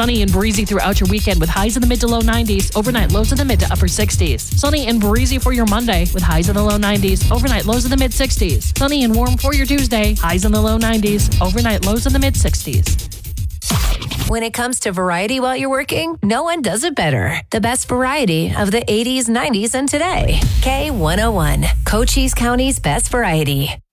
Sunny and breezy throughout your weekend with highs in the mid to low 90s, overnight lows in the mid to upper 60s. Sunny and breezy for your Monday with highs in the low 90s, overnight lows in the mid 60s. Sunny and warm for your Tuesday, highs in the low 90s, overnight lows in the mid 60s. When it comes to variety while you're working, no one does it better. The best variety of the 80s, 90s, and today. K101, Cochise County's best variety.